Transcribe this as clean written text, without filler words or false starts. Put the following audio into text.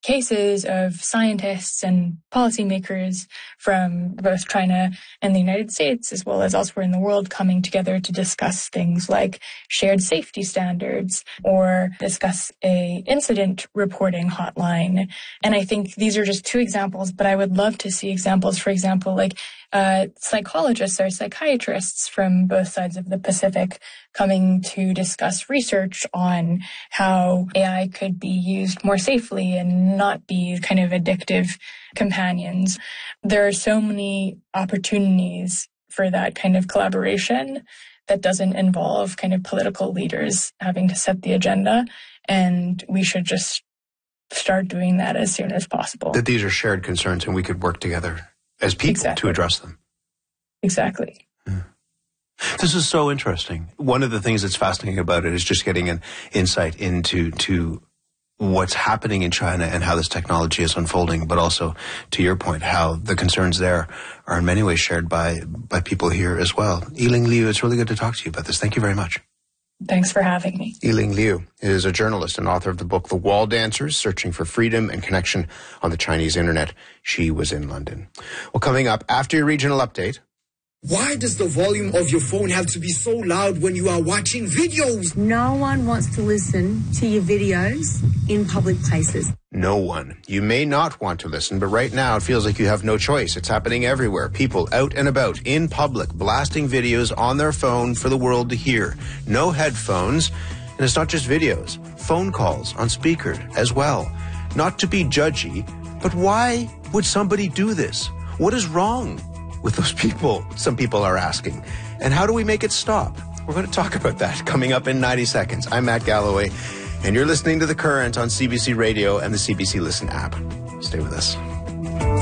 cases of scientists and policymakers from both China and the United States, as well as elsewhere in the world, coming together to discuss things like shared safety standards or discuss a incident reporting hotline. And I think these are just two examples, but I would love to see examples, for example, like psychologists or psychiatrists from both sides of the Pacific coming to discuss research on how AI could be used more safely and not be kind of addictive companions. There are so many opportunities for that kind of collaboration that doesn't involve kind of political leaders having to set the agenda, and we should just start doing that as soon as possible. That these are shared concerns and we could work together as people to address them. Exactly. Yeah. This is so interesting. One of the things that's fascinating about it is just getting an insight into what's happening in China and how this technology is unfolding, but also, to your point, how the concerns there are in many ways shared by people here as well. Yiling Liu, it's really good to talk to you about this. Thank you very much. Thanks for having me. Yiling Liu is a journalist and author of the book The Wall Dancers, Searching for Freedom and Connection on the Chinese Internet. She was in London. Well, coming up after your regional update. Why does the volume of your phone have to be so loud when you are watching videos? No one wants to listen to your videos in public places. No one. You may not want to listen, but right now it feels like you have no choice. It's happening everywhere. People out and about, in public, blasting videos on their phone for the world to hear. No headphones. And it's not just videos. Phone calls on speaker as well. Not to be judgy, but why would somebody do this? What is wrong with those people, some people are asking? And how do we make it stop? We're going to talk about that coming up in 90 seconds. I'm Matt Galloway, and you're listening to The Current on CBC Radio and the CBC Listen app. Stay with us.